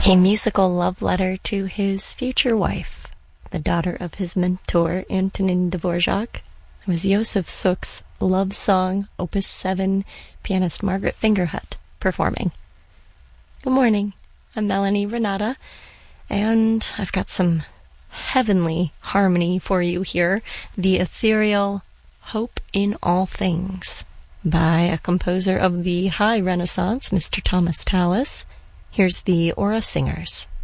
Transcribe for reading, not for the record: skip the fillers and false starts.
A musical love letter to his future wife, the daughter of his mentor, Antonin Dvorak. It was Josef Suk's love song, Opus 7, pianist Margaret Fingerhut performing. Good morning, I'm Melanie Renata, and I've got some heavenly harmony for you here. The ethereal Hope in All Things by a composer of the High Renaissance, Mr. Thomas Tallis. Here's the Aura Singers.